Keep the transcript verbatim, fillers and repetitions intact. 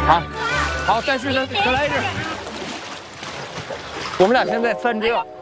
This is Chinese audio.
好，好，再试，再再来一支。我们俩现在三支了。